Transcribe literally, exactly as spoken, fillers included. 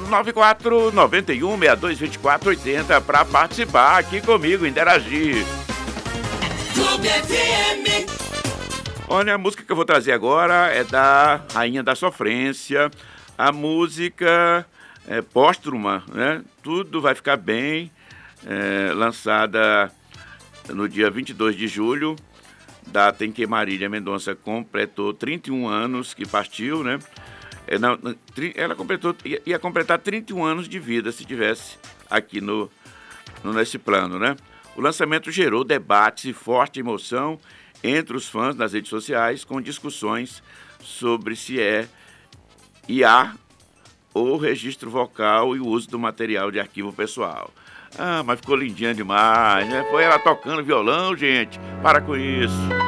nove quatro nove um seis dois dois quatro oito zero para participar aqui comigo, interagir. Clube F M. Olha, a música que eu vou trazer agora é da Rainha da Sofrência, a música é, póstuma, né? Tudo vai ficar bem, é, lançada no dia vinte e dois de julho, data em que Marília Mendonça completou trinta e um anos que partiu, né? É, não, ela completou, ia, ia completar trinta e um anos de vida se tivesse aqui no, no, nesse plano, né? O lançamento gerou debates e forte emoção entre os fãs nas redes sociais, com discussões sobre se é I A ou registro vocal e o uso do material de arquivo pessoal. Ah, mas ficou lindinha demais, né? Foi ela tocando violão, gente. Para com isso.